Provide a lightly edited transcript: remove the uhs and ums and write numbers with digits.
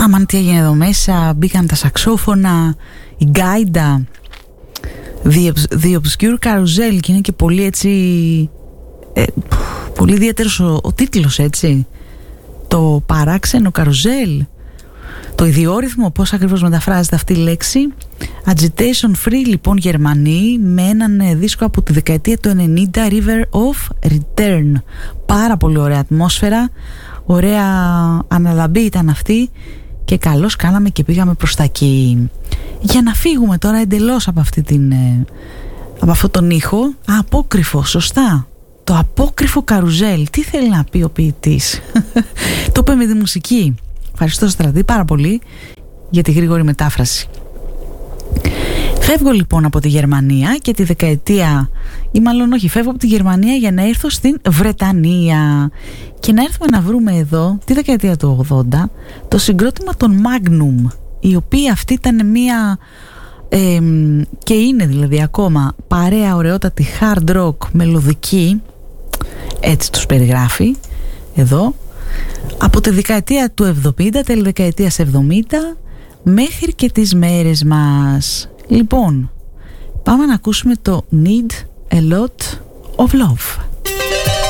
Άμαν τι έγινε εδώ μέσα, μπήκαν τα σαξόφωνα, η γκάιντα, The Obscure Carousel, και είναι και πολύ έτσι, πολύ ιδιαίτερος ο τίτλος, έτσι, το παράξενο καρουζέλ, το ιδιόρυθμο, πώς ακριβώς μεταφράζεται αυτή η λέξη. Agitation Free, λοιπόν, Γερμανοί, με έναν δίσκο από τη δεκαετία του 90, River of Return. Πάρα πολύ ωραία ατμόσφαιρα, ωραία αναλαμπή ήταν αυτή, και καλώς κάναμε και πήγαμε προς τα εκεί. Για να φύγουμε τώρα εντελώς από από αυτόν τον ήχο. Απόκρυφο, σωστά. Το απόκρυφο καρουζέλ. Τι θέλει να πει ο ποιητής? Το είπε με τη μουσική. Ευχαριστώ, Στρατή, πάρα πολύ για τη γρήγορη μετάφραση. Φεύγω λοιπόν από τη Γερμανία και τη δεκαετία, ή μάλλον όχι, φεύγω από τη Γερμανία για να έρθω στην Βρετανία και να έρθουμε να βρούμε εδώ τη δεκαετία του 80 το συγκρότημα των Magnum, η οποία αυτή ήταν μία και είναι δηλαδή ακόμα παρέα ωραιότατη hard rock μελωδική, έτσι τους περιγράφει εδώ, από τη δεκαετία του 70, τέλη δεκαετίας 70 μέχρι και τις μέρες μας. Λοιπόν, πάμε να ακούσουμε το Need a Lot of Love.